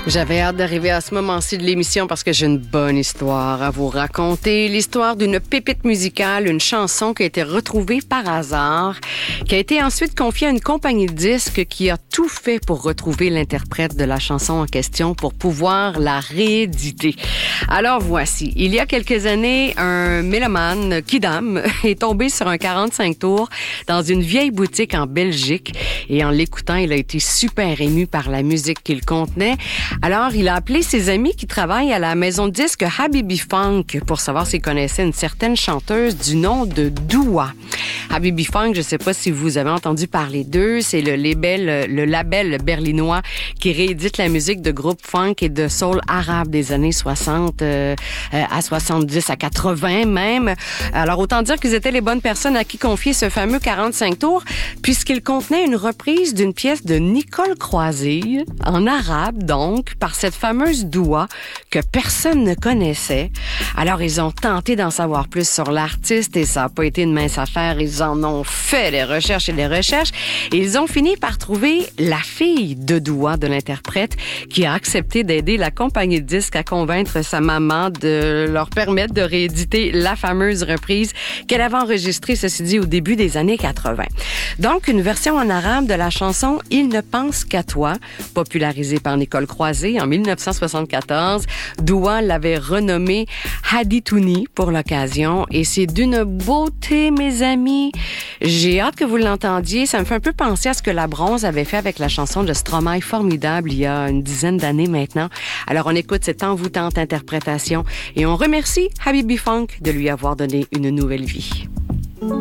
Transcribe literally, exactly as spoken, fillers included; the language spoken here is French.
J'avais hâte d'arriver à ce moment-ci de l'émission parce que j'ai une bonne histoire à vous raconter. L'histoire d'une pépite musicale, une chanson qui a été retrouvée par hasard, qui a été ensuite confiée à une compagnie de disques qui a tout fait pour retrouver l'interprète de la chanson en question pour pouvoir la rééditer. Alors voici, il y a quelques années, un mélomane, Kidam, est tombé sur un quarante-cinq tours dans une vieille boutique en Belgique et en l'écoutant, il a été super ému par la musique qu'il contenait. Alors, il a appelé ses amis qui travaillent à la maison de disques Habibi Funk pour savoir s'ils connaissaient une certaine chanteuse du nom de Doua. Habibi Funk, je ne sais pas si vous avez entendu parler d'eux, c'est le label, le label berlinois qui réédite la musique de groupes funk et de soul arabe des années soixante euh, à soixante-dix, à quatre-vingts même. Alors, autant dire qu'ils étaient les bonnes personnes à qui confier ce fameux quarante-cinq tours, puisqu'il contenait une reprise d'une pièce de Nicole Croisille, en arabe donc, par cette fameuse Doua que personne ne connaissait. Alors, ils ont tenté d'en savoir plus sur l'artiste et ça n'a pas été une mince affaire. Ils en ont fait des recherches et des recherches et ils ont fini par trouver la fille de Doua, de l'interprète, qui a accepté d'aider la compagnie de disques à convaincre sa maman de leur permettre de rééditer la fameuse reprise qu'elle avait enregistrée, ceci dit, au début des années quatre-vingts. Donc, une version en arabe de la chanson « Il ne pense qu'à toi », popularisée par Nicole Croisille en dix-neuf cent soixante-quatorze. Doua l'avait renommée Haditouni pour l'occasion et c'est d'une beauté, mes amis. J'ai hâte que vous l'entendiez. Ça me fait un peu penser à ce que la Bronze avait fait avec la chanson de Stromae Formidable il y a une dizaine d'années maintenant. Alors on écoute cette envoûtante interprétation et on remercie Habibi Funk de lui avoir donné une nouvelle vie.